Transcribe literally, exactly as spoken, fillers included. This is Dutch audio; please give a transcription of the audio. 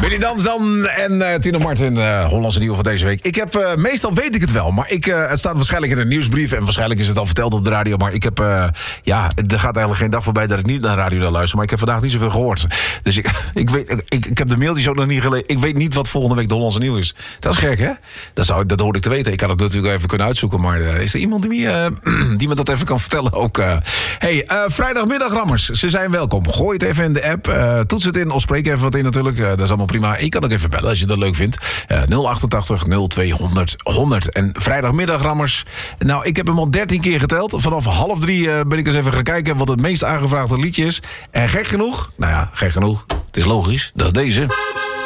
Benny Danzan en uh, Tino Martin, uh, Hollandse nieuwe van deze week. Ik heb, uh, meestal weet ik het wel, maar ik, uh, het staat waarschijnlijk in een nieuwsbrief... en waarschijnlijk is het al verteld op de radio... maar ik heb, uh, ja, er gaat eigenlijk geen dag voorbij dat ik niet naar de radio luister... maar ik heb vandaag niet zoveel gehoord. Dus ik, ik, weet, ik, ik heb de mailtjes ook nog niet gelezen. Ik weet niet wat volgende week de Hollandse nieuw is. Dat is gek, hè? Dat, zou, dat hoorde ik te weten. Ik had het natuurlijk even kunnen uitzoeken... maar uh, is er iemand die, uh, die me dat even kan vertellen ook? Uh. Hey, uh, vrijdagmiddag, rammers. Ze zijn welkom. Gooi het even in de app. Uh, toets het in of spreek even wat in natuurlijk. Uh, dat is allemaal prima. Je kan ook even bellen als je dat leuk vindt. Uh, nul achtentachtig nul tweehonderd honderd. En vrijdagmiddag, rammers. Nou, ik heb hem al dertien keer geteld. Vanaf half drie uh, ben ik eens even gaan kijken... wat het meest aangevraagde liedje is. En gek genoeg, nou ja, gek genoeg... het is logisch, dat is deze...